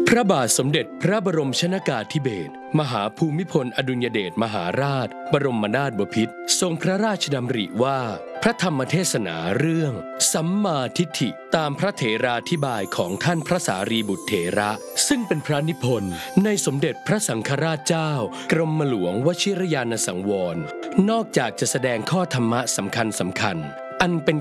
พระบาทสมเด็จพระบรมชนกาธิเบศรมหาภูมิพลอดุลยเดชมหาราชบรมนาถบพิตรทรงพระราชดำริว่าพระธรรมเทศนาเรื่องสัมมาทิฏฐิตามพระเถราธิบายของท่านพระสารีบุตรเถระซึ่งเป็นพระนิพนธ์ในสมเด็จพระสังฆราชเจ้ากรมหลวงวชิรยานสังวรนอกจากจะแสดงข้อธรรมะสำคัญอันเป็น